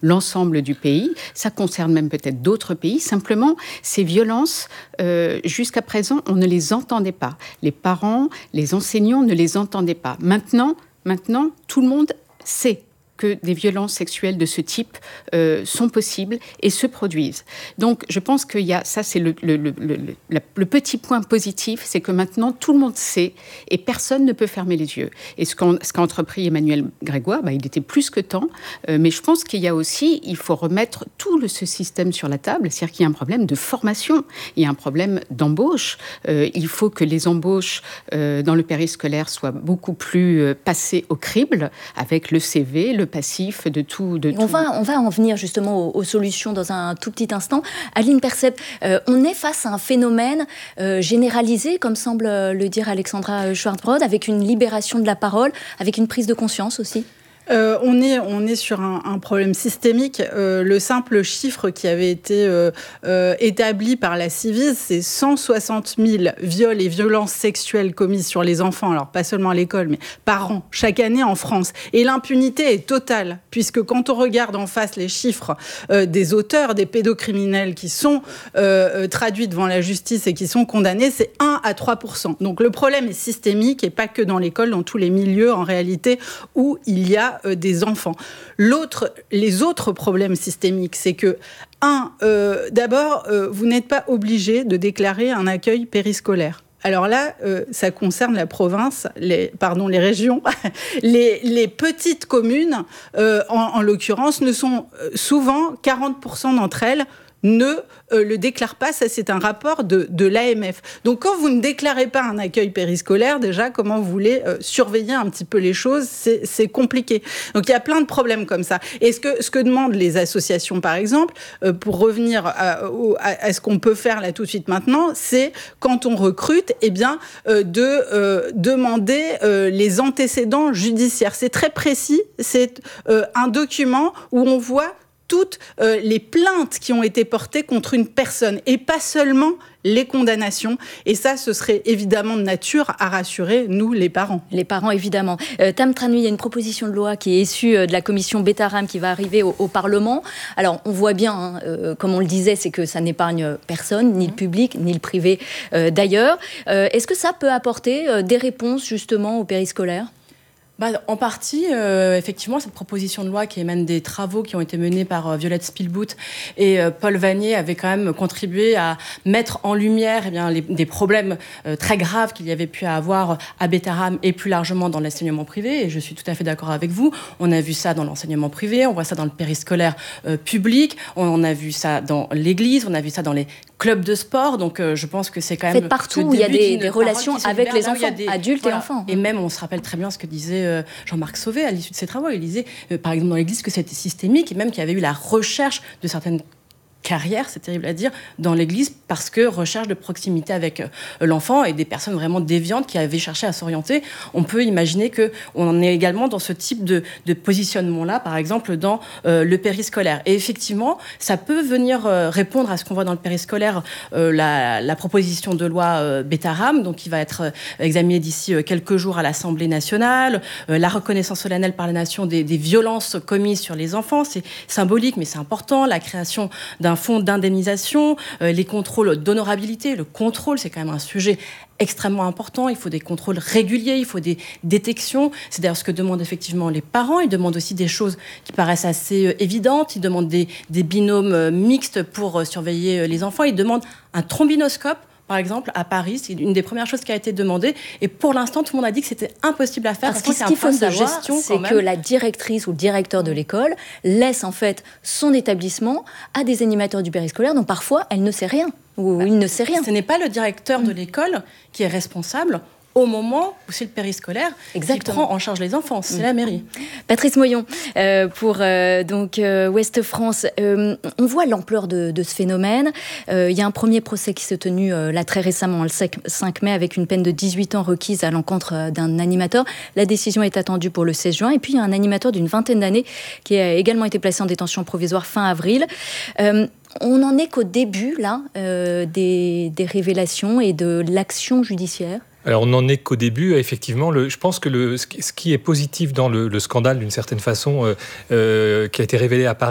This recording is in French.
l'ensemble du pays. Ça concerne même peut-être d'autres pays. Simplement, ces violences, jusqu'à présent, on ne les entendait pas. Les parents, les enseignants ne les entendaient pas. Maintenant, tout le monde sait que des violences sexuelles de ce type sont possibles et se produisent. Donc, je pense qu'il y a, ça c'est le petit point positif, c'est que maintenant tout le monde sait et personne ne peut fermer les yeux. Et ce qu'a entrepris Emmanuel Grégoire, il était plus que temps, mais je pense qu'il y a aussi, il faut remettre tout ce système sur la table, c'est-à-dire qu'il y a un problème de formation, il y a un problème d'embauche. Il faut que les embauches dans le périscolaire soient beaucoup plus passées au crible, avec le CV, le passif, de tout. On va en venir justement aux solutions dans un tout petit instant. Aline Percep, on est face à un phénomène généralisé, comme semble le dire Alexandra Schwartzbrod, avec une libération de la parole, avec une prise de conscience aussi. On est sur un problème systémique. Le simple chiffre qui avait été établi par la Ciivise, c'est 160 000 viols et violences sexuelles commises sur les enfants, alors pas seulement à l'école, mais par an, chaque année en France. Et l'impunité est totale, puisque quand on regarde en face les chiffres des auteurs, des pédocriminels qui sont traduits devant la justice et qui sont condamnés, c'est 1 à 3%. Donc le problème est systémique et pas que dans l'école, dans tous les milieux en réalité où il y a des enfants. Les autres problèmes systémiques, c'est que, d'abord, vous n'êtes pas obligé de déclarer un accueil périscolaire. Alors là, ça concerne la province, les régions. Les petites communes, en l'occurrence, ne sont souvent 40% d'entre elles ne le déclarent pas. Ça, c'est un rapport de l'AMF. Donc, quand vous ne déclarez pas un accueil périscolaire, déjà, comment vous voulez surveiller un petit peu les choses, c'est compliqué. Donc, il y a plein de problèmes comme ça. Et ce que demandent les associations, par exemple, pour revenir à ce qu'on peut faire là tout de suite maintenant, c'est, quand on recrute, de demander les antécédents judiciaires. C'est très précis. C'est un document où on voit toutes les plaintes qui ont été portées contre une personne et pas seulement les condamnations. Et ça, ce serait évidemment de nature à rassurer, nous, les parents. Les parents, évidemment. Tam Tranui, il y a une proposition de loi qui est issue de la commission Betaram qui va arriver au Parlement. Alors, on voit bien, comme on le disait, c'est que ça n'épargne personne, ni le public, ni le privé d'ailleurs. Est-ce que ça peut apporter des réponses, justement, aux périscolaires ? En partie, effectivement, cette proposition de loi qui émane des travaux qui ont été menés par Violette Spielbout et Paul Vanier avait quand même contribué à mettre en lumière des problèmes très graves qu'il y avait pu avoir à Betaram et plus largement dans l'enseignement privé. Et je suis tout à fait d'accord avec vous. On a vu ça dans l'enseignement privé, on voit ça dans le périscolaire public, on a vu ça dans l'église, on a vu ça dans les clubs de sport. Donc, je pense que c'est quand même... partout où il y a des relations avec les enfants, adultes et enfants. Et même, on se rappelle très bien ce que disait Jean-Marc Sauvé à l'issue de ses travaux. Il disait, par exemple, dans l'Église, que c'était systémique et même qu'il y avait eu la recherche de certaines carrière, c'est terrible à dire, dans l'Église, parce que recherche de proximité avec l'enfant et des personnes vraiment déviantes qui avaient cherché à s'orienter. On peut imaginer qu'on en est également dans ce type de positionnement-là, par exemple, dans le périscolaire. Et effectivement, ça peut venir répondre à ce qu'on voit dans le périscolaire, la proposition de loi Betaram, donc qui va être examinée d'ici quelques jours à l'Assemblée nationale, la reconnaissance solennelle par la nation des violences commises sur les enfants, c'est symbolique, mais c'est important, la création d'un fonds d'indemnisation, les contrôles d'honorabilité. Le contrôle, c'est quand même un sujet extrêmement important. Il faut des contrôles réguliers, il faut des détections. C'est d'ailleurs ce que demandent effectivement les parents. Ils demandent aussi des choses qui paraissent assez évidentes. Ils demandent des binômes mixtes pour surveiller les enfants. Ils demandent un trombinoscope. Par exemple, à Paris, c'est une des premières choses qui a été demandée. Et pour l'instant, tout le monde a dit que c'était impossible à faire. Parce que ce qu'il faut savoir, c'est que la directrice ou le directeur de l'école laisse en fait son établissement à des animateurs du périscolaire dont parfois elle ne sait rien ou il ne sait rien. Ce n'est pas le directeur de l'école qui est responsable au moment où c'est le périscolaire qui prend en charge les enfants, c'est la mairie. Patrice Moyon, pour Ouest France, on voit l'ampleur de ce phénomène. Il y a un premier procès qui s'est tenu là très récemment, le 5 mai, avec une peine de 18 ans requise à l'encontre d'un animateur. La décision est attendue pour le 16 juin. Et puis il y a un animateur d'une vingtaine d'années qui a également été placé en détention provisoire fin avril. On n'en est qu'au début là, des révélations et de l'action judiciaire. Alors, on n'en est qu'au début, effectivement. Je pense que ce qui est positif dans le scandale, d'une certaine façon, qui a été révélé à Paris,